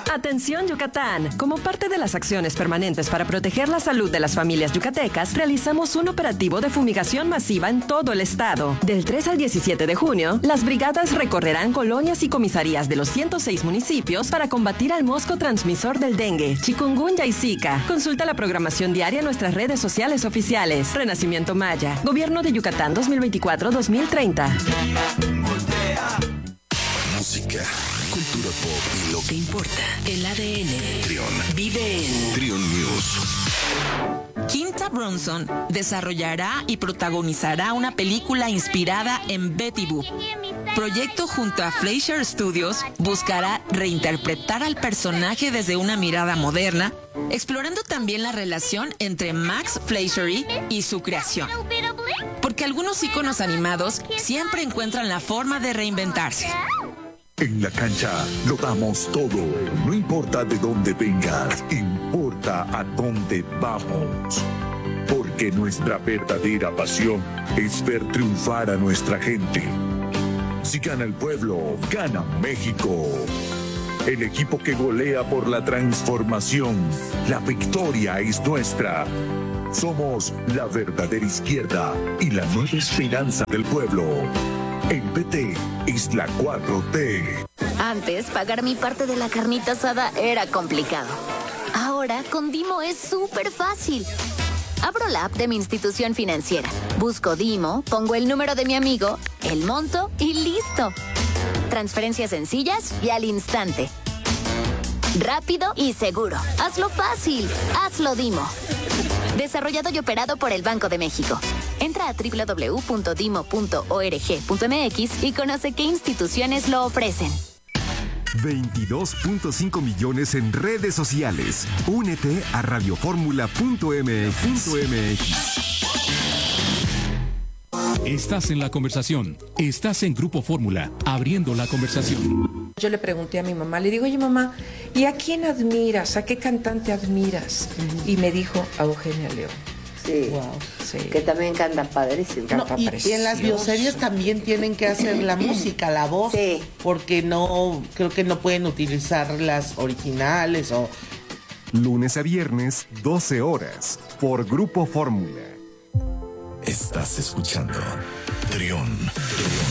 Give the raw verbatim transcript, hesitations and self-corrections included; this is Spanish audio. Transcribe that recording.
Atención Yucatán. Como parte de las acciones permanentes para proteger la salud de las familias yucatecas, realizamos un operativo de fumigación masiva en todo el estado. Del tres al diecisiete de junio, las brigadas recorrerán colonias y comisarías de los ciento seis municipios para combatir al mosco transmisor del dengue, chikungunya y zika. Consulta la programación diaria en nuestras redes sociales oficiales. Renacimiento Maya. Gobierno de Yucatán dos mil veinticuatro a dos mil treinta. Música, cultura pop y lo que importa. El A D N. Trión. Vive en Trión News. Quinta Brunson desarrollará y protagonizará una película inspirada en Betty Boop. Proyecto junto a Fleischer Studios buscará reinterpretar al personaje desde una mirada moderna, explorando también la relación entre Max Fleischer y su creación. Porque algunos íconos animados siempre encuentran la forma de reinventarse. En la cancha lo damos todo. No importa de dónde vengas, importa a dónde vamos. Porque nuestra verdadera pasión es ver triunfar a nuestra gente. Si gana el pueblo, gana México. El equipo que golea por la transformación. La victoria es nuestra. Somos la verdadera izquierda y la nueva esperanza del pueblo. El P T es la cuatro T. Antes, pagar mi parte de la carnita asada era complicado. Ahora, con Dimo es súper fácil. Abro la app de mi institución financiera, busco Dimo, pongo el número de mi amigo, el monto y listo. Transferencias sencillas y al instante. Rápido y seguro. Hazlo fácil. Hazlo Dimo. Desarrollado y operado por el Banco de México. Entra a doble u doble u doble u punto dimo punto org punto m x y conoce qué instituciones lo ofrecen. veintidós punto cinco millones en redes sociales. Únete a radioformula punto m x. Estás en la conversación. Estás en Grupo Fórmula, abriendo la conversación. Yo le pregunté a mi mamá, le digo, oye mamá, ¿y a quién admiras? ¿A qué cantante admiras? Uh-huh. Y me dijo a Eugenia León. Sí, wow, sí, que también canta padrísimo. Canta no, y, y en las bioseries también tienen que hacer la música, la voz, sí, porque no, creo que no pueden utilizar las originales o... Lunes a viernes, doce horas, por Grupo Fórmula. Estás escuchando Trión.